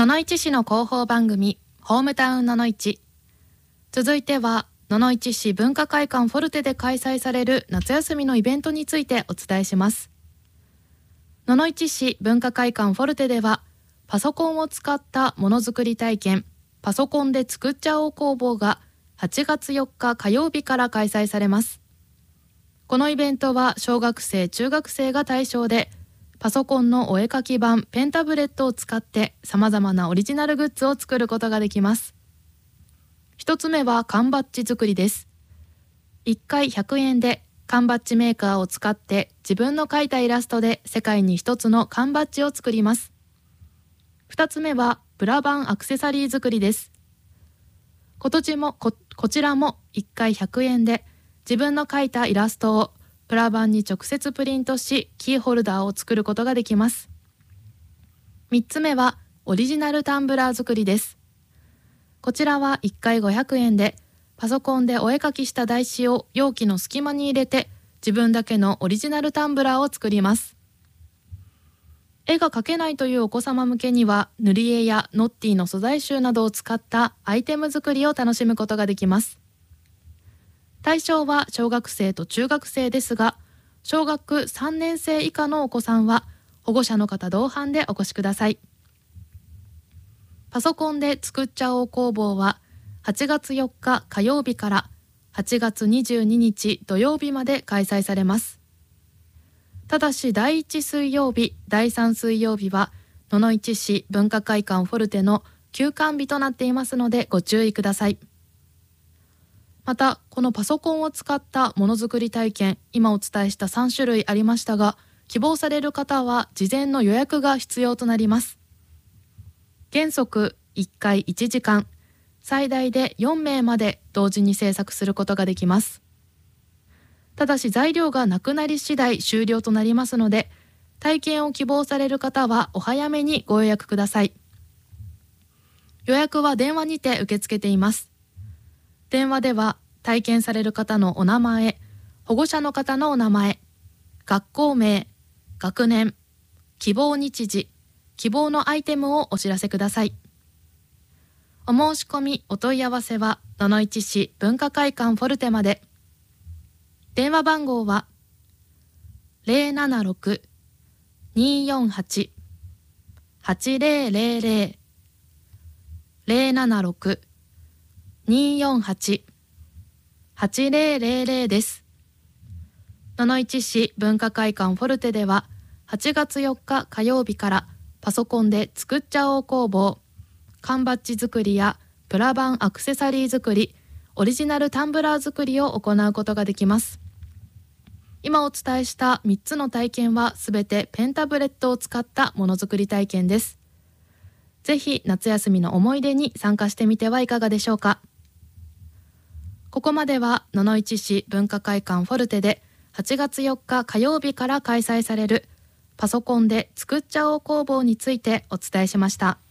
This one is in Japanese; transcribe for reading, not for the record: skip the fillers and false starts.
野々市市の広報番組ホームタウン野々市。続いては野々市市文化会館フォルテで開催される夏休みのイベントについてお伝えします。野々市市文化会館フォルテではパソコンを使ったものづくり体験パソコンで作っちゃおう工房が8月4日火曜日から開催されます。このイベントは小学生中学生が対象で、パソコンのお絵かき版ペンタブレットを使って様々なオリジナルグッズを作ることができます。一つ目は缶バッジ作りです。1回100円で缶バッジメーカーを使って自分の描いたイラストで世界に一つの缶バッジを作ります。2つ目はプラバンアクセサリー作りです。こちらも1回100円で自分の描いたイラストをプラバンに直接プリントしキーホルダーを作ることができます。3つ目はオリジナルタンブラー作りです。こちらは1回500円でパソコンでお絵描きした台紙を容器の隙間に入れて自分だけのオリジナルタンブラーを作ります。絵が描けないというお子様向けには塗り絵やノッティの素材集などを使ったアイテム作りを楽しむことができます。対象は小学生と中学生ですが、小学3年生以下のお子さんは保護者の方同伴でお越しください。パソコンで作っちゃおう工房は8月4日火曜日から8月22日土曜日まで開催されます。ただし第1水曜日、第3水曜日は野々市市文化会館フォルテの休館日となっていますのでご注意ください。またこのパソコンを使ったものづくり体験、今お伝えした3種類ありましたが、希望される方は事前の予約が必要となります。原則1回1時間、最大で4名まで同時に制作することができます。ただし材料がなくなり次第終了となりますので、体験を希望される方はお早めにご予約ください。予約は電話にて受け付けています。電話では体験される方のお名前、保護者の方のお名前、学校名、学年、希望日時、希望のアイテムをお知らせください。お申し込みお問い合わせは野々市市文化会館フォルテまで。電話番号は 076-248-8000 076-248-8000 です。野々市市文化会館フォルテでは8月4日火曜日からパソコンで作っちゃおう工房、缶バッジ作りやプラバンアクセサリー作り、オリジナルタンブラー作りを行うことができます。今お伝えした3つの体験はすべてペンタブレットを使ったものづくり体験です。ぜひ夏休みの思い出に参加してみてはいかがでしょうか。ここまでは野々市市文化会館フォルテで8月4日火曜日から開催されるパソコンで作っちゃおう工房についてお伝えしました。